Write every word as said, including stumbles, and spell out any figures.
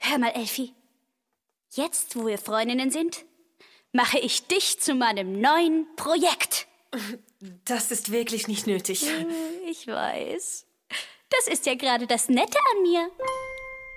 Hör mal, Elfi. Jetzt, wo wir Freundinnen sind, mache ich dich zu meinem neuen Projekt. Das ist wirklich nicht nötig. Ich weiß. Das ist ja gerade das Nette an mir.